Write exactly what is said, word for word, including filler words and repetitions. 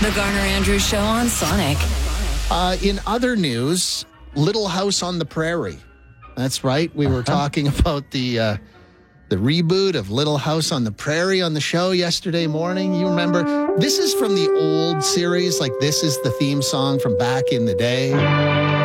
The Garner Andrews Show on Sonic. Uh, in other news, Little House on the Prairie. That's right. We were uh-huh. talking about the uh, the reboot of Little House on the Prairie on the show yesterday morning. You remember? This is from the old series. Like, this is the theme song from back in the day.